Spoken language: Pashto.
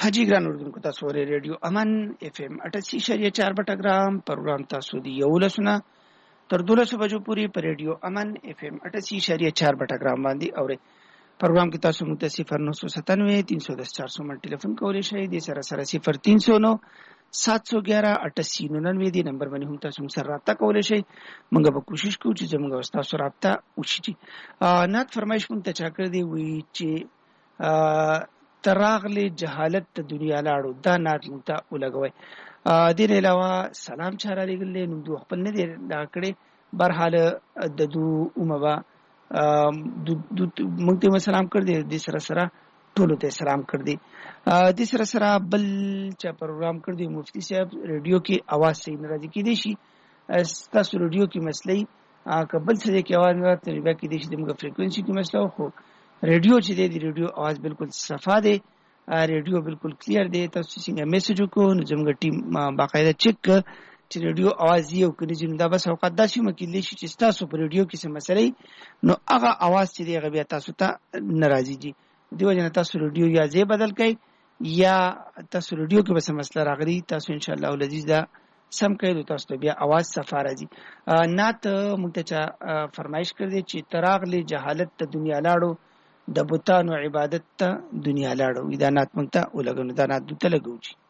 حاجی ګران اردوونکو تاسو ورې ریډیو امن اف ام 88.4 بټګرام پروګرام تاسو دی یو لسونه تر 12 بجو پوری پر ریډیو امن اف ام 88.4 بټګرام باندې اوري پروګرام کې تاسو مو ته 0997 310 400 من ټلیفون کولای شئ د سره 0309 711 8899 دی نمبر باندې هم تاسو سره رابطه کولای شئ موږ به کوشش کوو چې زموږ تاسو رابطه وشي نات فرمایش مونږ ته چا کړ دی وی چې تراغلی جهالت ته دنیا لاړو دا نات مونږ ته ولګوي دې نه علاوه سلام چاره لګلې نو دوه خپل نه دی دا کړي برحال د دو اومبا مونږ ته سلام کړ دې د سره سره ټول ته سلام کړ دې د سره سره بل چې پروګرام کړ دې مفتی صاحب ریډیو کې आवाज صحیح نه راځي کې دې شي تاسو ریډیو کې مسلې قبل څه کې आवाज نه راځي بیا کې دې شي دغه فریکوئنسي کې مسله خو ریډیو چې دی ریډیو आवाज بالکل صفا دی ریډیو بالکل کلیر دی تاسو څنګه میسج وکړو نو زموږ ټیم باقاعده چک چې ریډیو आवाज یو کړي چې دا بس اوقات داسې مکلې شي چې تاسو په ریډیو کې څه مسلې نو هغه आवाज چې دی هغه بیا تاسو ته ناراضي دي دیو جن تاسو ریډیو یا ځای بدل کړئ یا تاسو ریډیو کې بس مسله راغلي تاسو ان شاء الله ولذیذ دا سم کړئ تاسو ته بیا आवाज صفا راځي نات مونته فرمایش کړی چې تراغلی جهالت ته دنیا لاړو د بوتانو عبادت ته دنیا لاړو دا نات مونږ ته ولګنو دا نات ته لګو